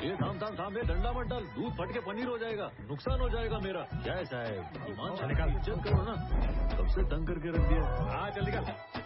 ये थाम थाम थाम, ये डंडा मत डाल, दूध फट के पनीर हो जाएगा, नुकसान हो जाएगा मेरा। क्या है साहब, ईमान से निकाल, इज्जत करो ना, कब से तंग करके रख दिया। हाँ चल निकाल।